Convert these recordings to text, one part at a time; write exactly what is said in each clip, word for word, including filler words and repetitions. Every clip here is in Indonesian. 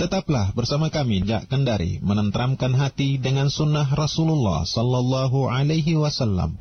Tetaplah bersama kami Jak Kendari menenteramkan hati dengan sunnah Rasulullah sallallahu alaihi wasallam.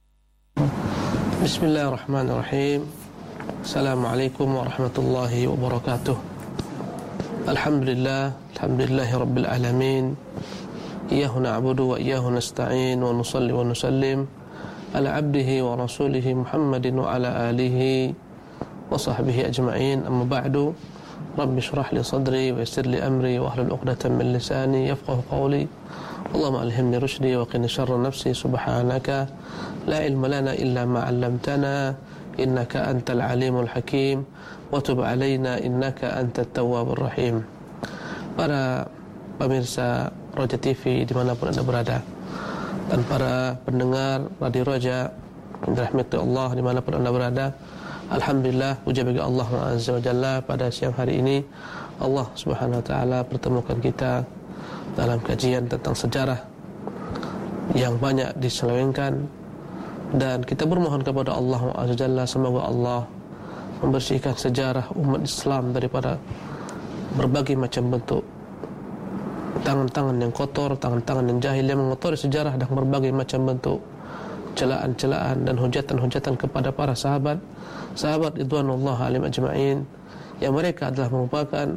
Bismillahirrahmanirrahim. Assalamualaikum warahmatullahi wabarakatuh. Alhamdulillah, alhamdulillahi rabbil alamin. Iyyahu na'budu wa iyyahu nasta'in wa nusalli wa nusallim ala abdihi wa rasulihi Muhammadin wa ala alihi wa sahbihi ajma'in. Amma ba'du. Rabbi shrah li sadri wa yassir li amri wa ahlul 'uqdatam min lisani yafqahu qawli. Allahumma alhimni rushdi wa qini syarra nafsi. Subhanaka la ilma lana illa ma 'allamtana innaka antal alimul hakim wa tub 'alaina innaka antat tawwabur rahim. Para pemirsa Roja T V dimanapun Anda berada, dan para pendengar Radio Roja yang dirahmati Allah dimanapun Anda berada, alhamdulillah, puja bagi Allah Azza wa Jalla, pada siang hari ini Allah Subhanahu wa taala pertemukan kita dalam kajian tentang sejarah yang banyak diselewengkan, dan kita bermohon kepada Allah Azza wa Jalla semoga Allah membersihkan sejarah umat Islam daripada berbagai macam bentuk tangan-tangan yang kotor, tangan-tangan yang jahil yang mengotori sejarah dan berbagai macam bentuk celaan-celaan dan hujatan-hujatan kepada para sahabat sahabat ridwanullah alaihim ajma'in, yang mereka adalah merupakan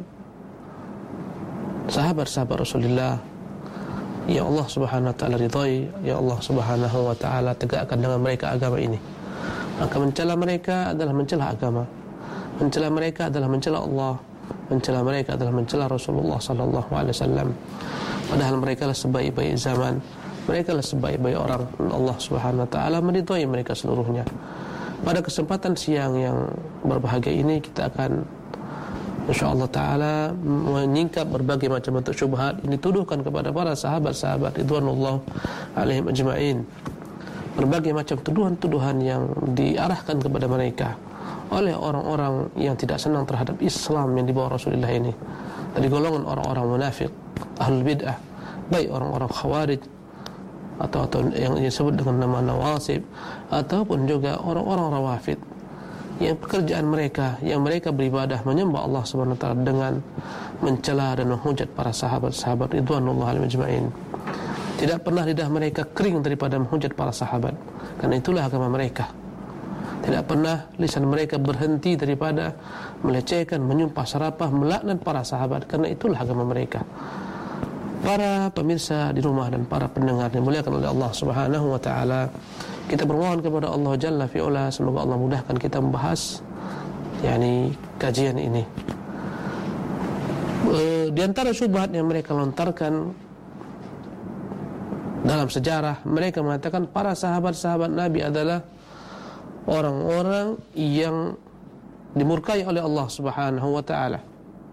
sahabat-sahabat Rasulullah yang Allah Subhanahu wa taala ridhai, yang Allah Subhanahu wa taala tegakkan dengan mereka agama ini. Maka mencela mereka adalah mencela agama, mencela mereka adalah mencela Allah, mencela mereka adalah mencela Rasulullah sallallahu alaihi wasallam. Padahal mereka lah sebaik-baik zaman, mereka lah sebaik-baik orang, dan Allah Subhanahu wa taala meridhai mereka seluruhnya. Pada kesempatan siang yang berbahagia ini kita akan insyaallah taala menyingkap berbagai macam bentuk syubhat yang dituduhkan kepada para sahabat-sahabat ridwanullah alaihim ajma'in. Berbagai macam tuduhan-tuduhan yang diarahkan kepada mereka oleh orang-orang yang tidak senang terhadap Islam yang dibawa Rasulullah ini, dari golongan orang-orang munafik, ahlul bid'ah, baik orang-orang khawarij atau atau yang disebut dengan nama nawasib, ataupun juga orang-orang rawafid yang pekerjaan mereka, yang mereka beribadah menyembah Allah Subhanahu wa taala dengan mencela dan menghujat para sahabat-sahabat ridwanullah alaihim ajma'in. Tidak pernah lidah mereka kering daripada menghujat para sahabat, karena itulah agama mereka. Tidak pernah lisan mereka berhenti daripada melecehkan, menyumpah serapah, melaknat para sahabat, karena itulah agama mereka. Para pemirsa di rumah dan para pendengar yang dimuliakan oleh Allah Subhanahu wa taala, kita bermohon kepada Allah Jalla fi'ula semoga Allah mudahkan kita membahas yakni kajian ini. E, di antara syubhat yang mereka lontarkan dalam sejarah, mereka mengatakan para sahabat-sahabat Nabi adalah orang-orang yang dimurkai oleh Allah Subhanahu wa taala.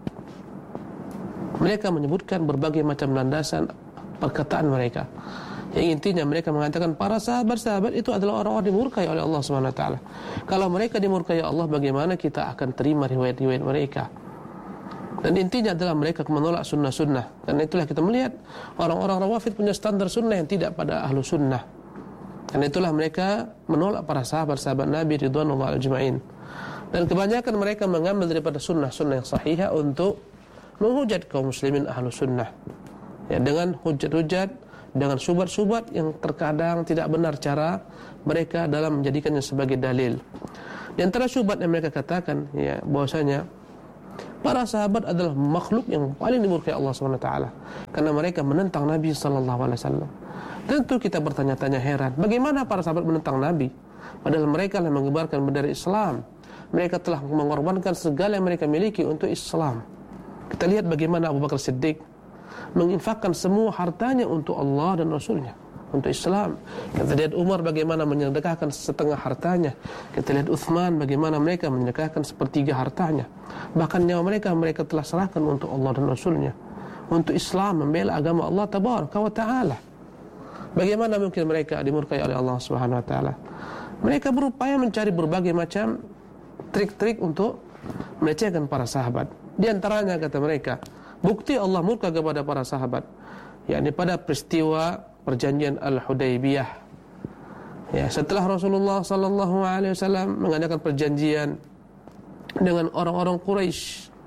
Mereka menyebutkan berbagai macam landasan perkataan mereka, yang intinya mereka mengatakan para sahabat-sahabat itu adalah orang-orang dimurkai oleh Allah Subhanahu wa taala. Kalau mereka dimurkai Allah, bagaimana kita akan terima riwayat-riwayat mereka? Dan intinya adalah mereka menolak sunnah-sunnah. Dan itulah kita melihat orang-orang rawafid punya standar sunnah yang tidak pada ahlu sunnah. Dan itulah mereka menolak para sahabat-sahabat Nabi ridwanullah ajma'in. Dan kebanyakan mereka mengambil daripada sunnah-sunnah yang sahihah untuk menghujat kaum muslimin ahlu sunnah, ya, dengan hujat-hujat, dengan syubhat-syubhat yang terkadang tidak benar cara mereka dalam menjadikannya sebagai dalil. Di antara syubhat yang mereka katakan, ya, bahwasanya para sahabat adalah makhluk yang paling dimurkai Allah subhanahu wa taala karena mereka menentang Nabi sallallahu alaihi wasallam. Tentu kita bertanya-tanya heran, bagaimana para sahabat menentang Nabi padahal mereka yang mengibarkan bendera Islam. Mereka telah mengorbankan segala yang mereka miliki untuk Islam. Kita lihat bagaimana Abu Bakar Siddiq menginfakkan semua hartanya untuk Allah dan Rasulnya, untuk Islam. Kita lihat Umar bagaimana menyedekahkan setengah hartanya. Kita lihat Uthman bagaimana mereka menyedekahkan sepertiga hartanya. Bahkan nyawa mereka mereka telah serahkan untuk Allah dan Rasulnya, untuk Islam, membela agama Allah tabaraka wa ta'ala. Bagaimana mungkin mereka dimurkai oleh Allah subhanahu wa ta'ala? Mereka berupaya mencari berbagai macam trik-trik untuk melecehkan para sahabat. Di antaranya kata mereka, bukti Allah murka kepada para sahabat, yakni pada peristiwa perjanjian Al-Hudaybiyah. Ya, setelah Rasulullah sallallahu alaihi wasallam mengadakan perjanjian dengan orang-orang Quraisy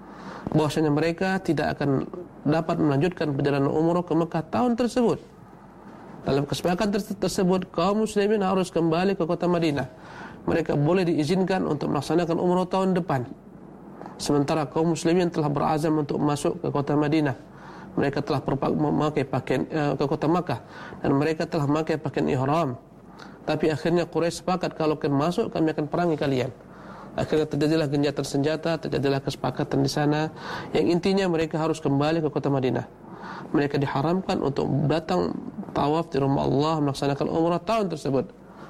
bahwasanya mereka tidak akan dapat melanjutkan perjalanan umrah ke Mekah tahun tersebut. Dalam kesepakatan tersebut, kaum muslimin harus kembali ke kota Madinah. Mereka boleh diizinkan untuk melaksanakan umrah tahun depan. Sementara kaum muslimin telah berazam untuk masuk ke kota Madinah. Mereka telah memakai pakaian uh, ke kota Makkah, dan mereka telah memakai pakaian ihram. Tapi akhirnya Quraisy sepakat, kalau kalian masuk kami akan perangi kalian. Akhirnya terjadilah gencatan senjata, terjadilah kesepakatan di sana. Yang intinya mereka harus kembali ke kota Madinah. Mereka diharamkan untuk datang tawaf di rumah Allah, melaksanakan umrah tahun tersebut.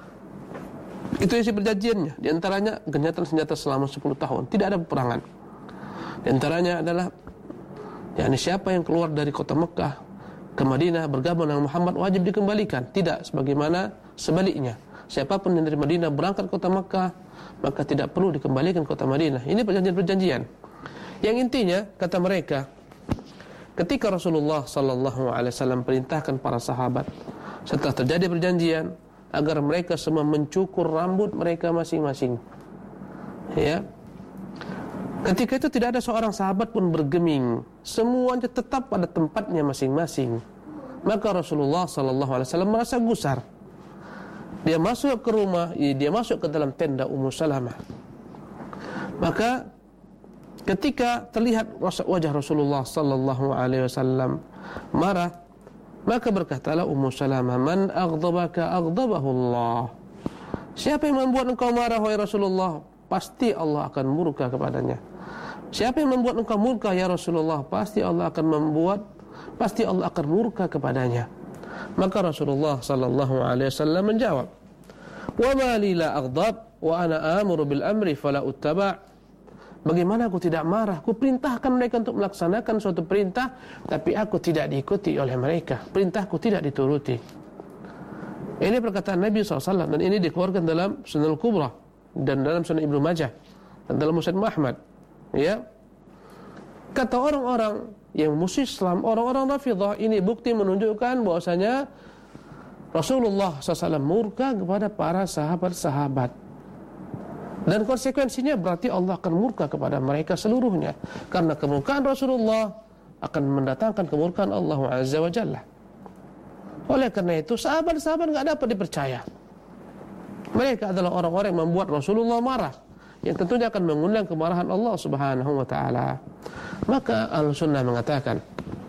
Itu isi perjanjiannya. Di antaranya gencatan senjata selama sepuluh tahun, tidak ada peperangan. Di antaranya adalah yakni siapa yang keluar dari kota Mekah ke Madinah bergabung dengan Muhammad wajib dikembalikan. Tidak sebagaimana sebaliknya. Siapapun yang dari Madinah berangkat ke kota Mekah, maka tidak perlu dikembalikan ke kota Madinah. Ini perjanjian-perjanjian. Yang intinya, kata mereka, ketika Rasulullah sallallahu alaihi wasallam perintahkan para sahabat setelah terjadi perjanjian agar mereka semua mencukur rambut mereka masing-masing, ya, ketika itu tidak ada seorang sahabat pun bergeming, semuanya tetap pada tempatnya masing-masing. Maka Rasulullah sallallahu alaihi wasallam merasa gusar. Dia masuk ke rumah, dia masuk ke dalam tenda Ummu Salamah. Maka ketika terlihat wajah Rasulullah sallallahu alaihi wasallam marah, maka berkatalah Ummu Salamah, "Man aghdabaka aghdabahu Allah." Siapa yang membuat engkau marah wahai Rasulullah, pasti Allah akan murka kepadanya. Siapa yang membuat engkau murka ya Rasulullah, pasti Allah akan membuat pasti Allah akan murka kepadanya. Maka Rasulullah sallallahu alaihi wasallam menjawab, "Wa ma li la aghdab wa ana amuru bil amri fala uttaba'." Bagaimana aku tidak marah? Aku perintahkan mereka untuk melaksanakan suatu perintah, tapi aku tidak diikuti oleh mereka. Perintahku tidak dituruti. Ini perkataan Nabi shallallahu alaihi wasallam, dan ini dikeluarkan dalam Sunan Al-Kubra dan dalam Sunan Ibnu Majah dan dalam Musnad Ahmad. Ya, kata orang-orang yang musuh Islam, orang-orang Rafidhah, ini bukti menunjukkan bahwasanya Rasulullah shallallahu alaihi wasallam murka kepada para sahabat-sahabat. Dan konsekuensinya berarti Allah akan murka kepada mereka seluruhnya. Karena kemurkaan Rasulullah akan mendatangkan kemurkaan Allah Azza wa Jalla. Oleh karena itu sahabat-sahabat tidak dapat dipercaya. Mereka adalah orang-orang yang membuat Rasulullah marah, yang tentunya akan mengundang kemarahan Allah Subhanahu wa taala. Maka Ahlussunnah mengatakan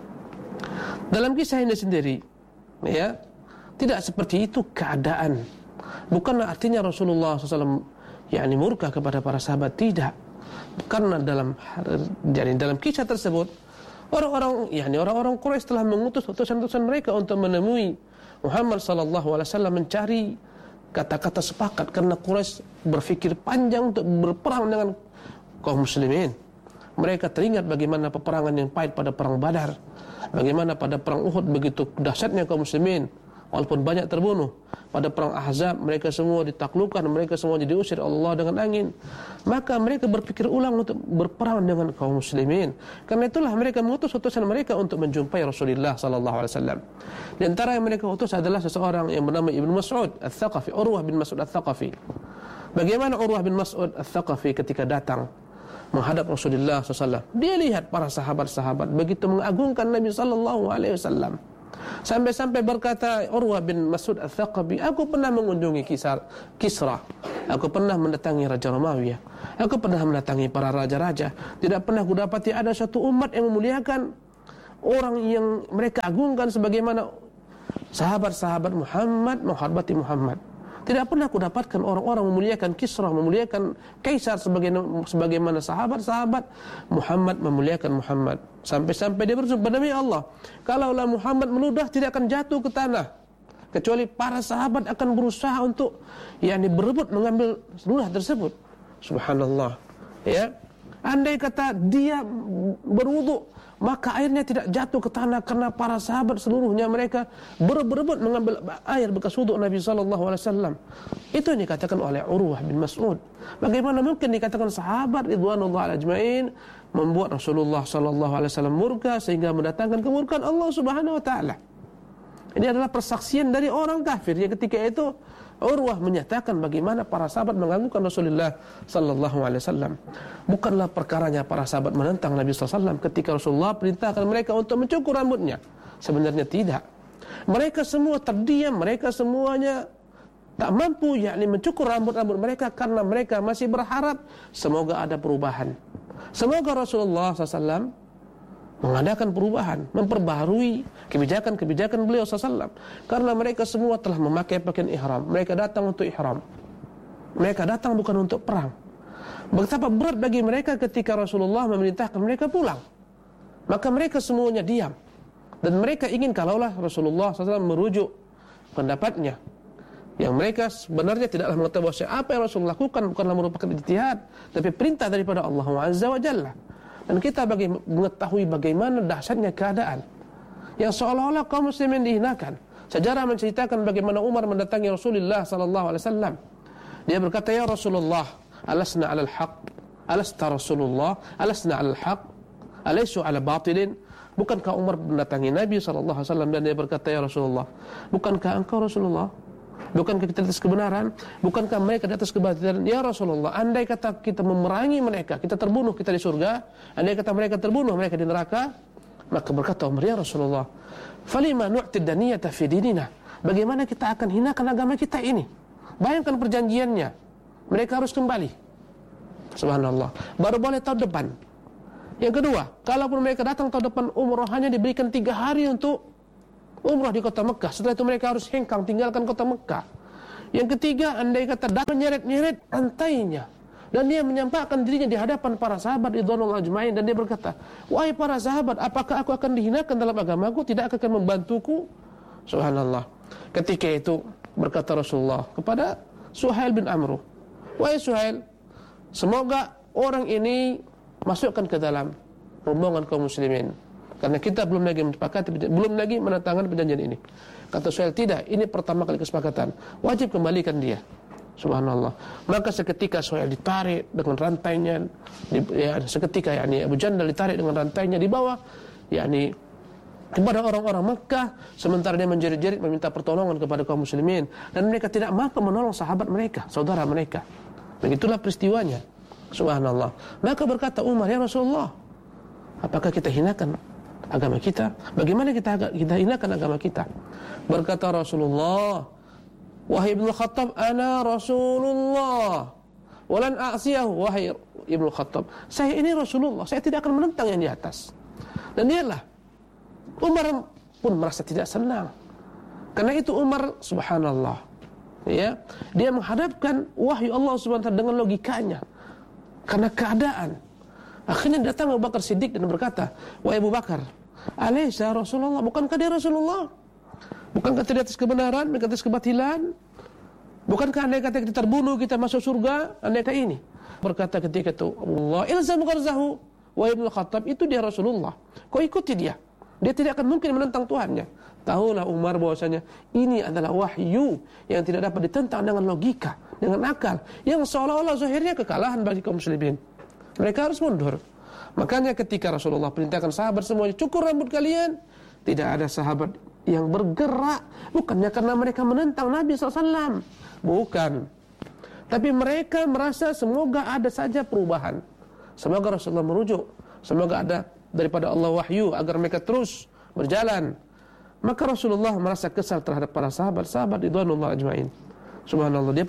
dalam kisah ini sendiri, ya, tidak seperti itu keadaan. Bukanlah artinya Rasulullah shallallahu alaihi wasallam yakni murka kepada para sahabat, tidak. Karena dalam jadi dalam kisah tersebut orang-orang yakni orang-orang Quraisy telah mengutus utusan-utusan mereka untuk menemui Muhammad sallallahu alaihi wasallam mencari kata-kata sepakat, karena Quraisy berpikir panjang untuk berperang dengan kaum muslimin. Mereka teringat bagaimana peperangan yang pahit pada perang Badar, bagaimana pada perang Uhud begitu dahsyatnya kaum muslimin walaupun banyak terbunuh. Pada perang Ahzab mereka semua ditaklukkan, mereka semua diusir Allah dengan angin. Maka mereka berpikir ulang untuk berperang dengan kaum muslimin. Karena itulah mereka mengutus utusan mereka untuk menjumpai Rasulullah sallallahu alaihi wasallam. Di antara yang mereka utus adalah seseorang yang bernama Ibnu Mas'ud Ats-Tsaqafi, Urwah bin Mas'ud Ats-Tsaqafi. Bagaimana Urwah bin Mas'ud Ats-Tsaqafi ketika datang menghadap Rasulullah sallallahu alaihi wasallam, dia lihat para sahabat-sahabat begitu mengagungkan Nabi sallallahu alaihi wasallam. Sampai-sampai berkata Urwah bin Mas'ud Ats-Tsaqafi, aku pernah mengunjungi Kisar, Kisra, aku pernah mendatangi Raja Romawi, aku pernah mendatangi para raja-raja. Tidak pernah kudapati ada satu umat yang memuliakan orang yang mereka agungkan sebagaimana sahabat-sahabat Muhammad menghormati Muhammad. Tidak pernah kudapatkan orang-orang memuliakan Kisra, memuliakan Kaisar sebagaimana, sebagaimana sahabat-sahabat Muhammad memuliakan Muhammad. Sampai-sampai dia bersumpah, demi Allah, kalaulah Muhammad meludah tidak akan jatuh ke tanah, kecuali para sahabat akan berusaha untuk yakni berebut mengambil ludah tersebut. Subhanallah. Ya, andai kata dia berwudu, maka airnya tidak jatuh ke tanah, karena para sahabat seluruhnya mereka berebut mengambil air bekas wudu Nabi sallallahu alaihi wasallam. Itu yang dikatakan oleh Urwah bin Mas'ud. Bagaimana mungkin dikatakan sahabat ridwanullah ajmain membuat Rasulullah sallallahu alaihi wasallam murka sehingga mendatangkan kemurkaan Allah Subhanahu wa taala. Ini adalah persaksian dari orang kafir yang ketika itu Urwah menyatakan bagaimana para sahabat mengganggukan Rasulullah sallallahu alaihi wasallam. Bukanlah perkaranya para sahabat menentang Nabi sallallahu alaihi wasallam ketika Rasulullah perintahkan mereka untuk mencukur rambutnya. Sebenarnya tidak. Mereka semua terdiam, mereka semuanya tak mampu yakni mencukur rambut-rambut mereka karena mereka masih berharap semoga ada perubahan. Semoga Rasulullah sallallahu alaihi wasallam mengadakan perubahan, memperbaharui kebijakan-kebijakan beliau sallallahu alaihi wasallam. Karena mereka semua telah memakai pakaian ihram. Mereka datang untuk ihram. Mereka datang bukan untuk perang. Betapa berat bagi mereka ketika Rasulullah memerintahkan mereka pulang. Maka mereka semuanya diam. Dan mereka ingin kalaulah Rasulullah sallallahu alaihi wasallam merujuk pendapatnya, yang mereka sebenarnya tidaklah mengetahui bahwa apa yang Rasul lakukan bukanlah merupakan ijtihad, tapi perintah daripada Allah Azza wa Jalla. Dan kita bagi, mengetahui bagaimana dahsyatnya keadaan yang seolah-olah kaum muslimin dihinakan. Sejarah menceritakan bagaimana Umar mendatangi Rasulullah sallallahu alaihi wasallam. Dia berkata, "Ya Rasulullah, alasna 'alal haqq? Alasta Rasulullah? Alasna 'alal haqq? Alaysu 'ala batilin?" Bukankah Umar mendatangi Nabi sallallahu alaihi wasallam dan dia berkata, "Ya Rasulullah, bukankah engkau Rasulullah? Bukankah kita di atas kebenaran? Bukankah mereka di atas kebatilan? Ya Rasulullah, andai kata kita memerangi mereka, kita terbunuh, kita di surga. Andai kata mereka terbunuh, mereka di neraka." Maka berkata Umar, "Ya Rasulullah, falima nu'tid daniyata fi dinina?" Bagaimana kita akan hinakan agama kita ini? Bayangkan perjanjiannya. Mereka harus kembali. Subhanallah. Baru boleh tahun depan. Yang kedua, kalaupun mereka datang tahun depan, umrah hanya diberikan tiga hari untuk umrah di kota Mekah. Setelah itu mereka harus hengkang tinggalkan kota Mekah. Yang ketiga, andai kata datang menyeret-nyeret rantainya dan dia menyampaikan dirinya di hadapan para sahabat ridwanullah ajmain dan dia berkata, "Wahai para sahabat, apakah aku akan dihinakan dalam agamaku? Tidak akan membantuku?" Subhanallah. Ketika itu berkata Rasulullah kepada Suhail bin Amru, "Wahai Suhail, semoga orang ini masukkan ke dalam rombongan kaum muslimin. Karena kita belum lagi menyepakati, belum lagi menandatangani perjanjian ini." Kata Suhail, "Tidak, ini pertama kali kesepakatan. Wajib kembalikan dia." Subhanallah. Maka seketika Suhail ditarik dengan rantainya, di, ya, seketika yakni Abu Jandal ditarik dengan rantainya di bawah, yakni kepada orang-orang Mekah, sementara dia menjerit-jerit meminta pertolongan kepada kaum muslimin dan mereka tidak mampu menolong sahabat mereka, saudara mereka. Begitulah peristiwanya. Subhanallah. Maka berkata Umar, "Ya Rasulullah, apakah kita hinakan agama kita? Bagaimana kita kita hinakan agama kita?" Berkata Rasulullah, "Wahai Ibnu Khattab, ana Rasulullah, walan a'siyahu." Wahai Ibnu Khattab, saya ini Rasulullah, saya tidak akan menentang yang di atas. Dan dialah Umar pun merasa tidak senang. Karena itu Umar, subhanallah, ya, dia menghadapkan wahyu Allah Subhanahu wa taala dengan logikanya. Karena keadaan, akhirnya datang Abu Bakar Siddiq dan berkata, "Wahai Abu Bakar, alaysa Rasulullah? Bukankah dia Rasulullah? Bukankah dia di atas kebenaran, di atas kebatilan? Bukankah andai kata kita terbunuh, kita masuk surga, andai kata ini?" Berkata ketika itu Allah, "Ilzam gharzahu." Wahai Ibnu Khattab, itu dia Rasulullah, kau ikuti dia. Dia tidak akan mungkin menentang Tuhannya. Tahulah Umar bahwasanya ini adalah wahyu yang tidak dapat ditentang dengan logika, dengan akal, yang seolah-olah zahirnya kekalahan bagi kaum muslimin. Mereka harus mundur. Makanya ketika Rasulullah perintahkan sahabat semuanya, "Cukur rambut kalian," tidak ada sahabat yang bergerak. Bukannya karena mereka menentang Nabi shallallahu alaihi wasallam, bukan. Tapi mereka merasa semoga ada saja perubahan. Semoga Rasulullah merujuk. Semoga ada daripada Allah wahyu agar mereka terus berjalan. Maka Rasulullah merasa kesal terhadap para sahabat, sahabat ridwanullah ajmain. Subhanallah, dia